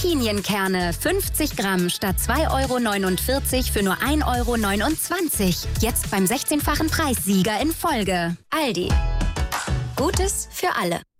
Pinienkerne, 50 Gramm statt 2,49 € für nur 1,29 €. Jetzt beim 16-fachen Preissieger in Folge. Aldi. Gutes für alle.